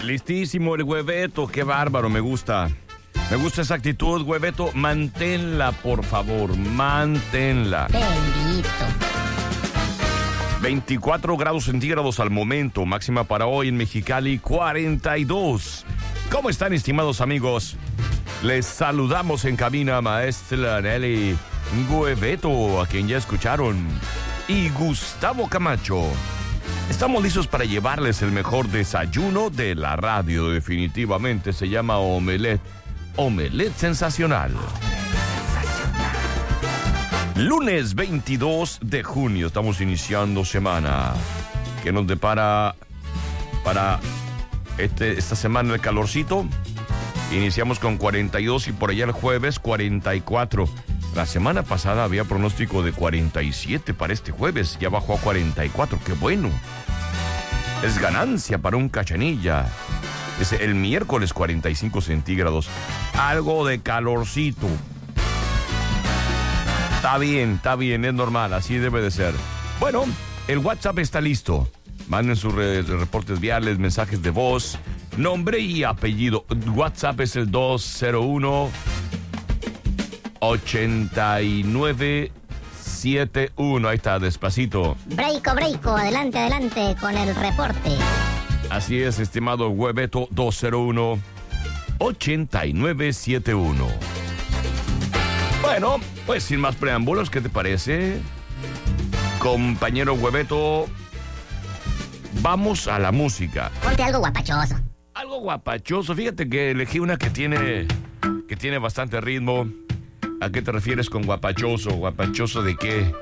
Listísimo el Hueveto, qué bárbaro, me gusta. Me gusta esa actitud, Hueveto. Manténla, por favor, manténla. Bendito. 24 grados centígrados al momento, máxima para hoy en Mexicali, 42. ¿Cómo están, estimados amigos? Les saludamos en cabina, maestra Nelly Hueveto, a quien ya escucharon, y Gustavo Camacho. Estamos listos para llevarles el mejor desayuno de la radio, definitivamente. Se llama Omelette. Omelette sensacional. Lunes 22 de junio, estamos iniciando semana. ¿Qué nos depara para esta semana el calorcito? Iniciamos con 42 y por allá el jueves 44. La semana pasada había pronóstico de 47 para este jueves, ya bajó a 44, qué bueno. Es ganancia para un Cachanilla. Es el miércoles 45 centígrados, algo de calorcito. Está bien, es normal, así debe de ser. Bueno, el WhatsApp está listo. Manden sus reportes viales, mensajes de voz, nombre y apellido. WhatsApp es el 201-8971. Ahí está, despacito. Breiko, adelante con el reporte. Así es, estimado Hueveto, 201-8971. Bueno, pues sin más preámbulos, ¿qué te parece, compañero Hueveto? Vamos a la música. Ponte algo guapachoso. Algo guapachoso. Fíjate que elegí una que tiene bastante ritmo. ¿A qué te refieres con guapachoso? ¿Guapachoso de qué?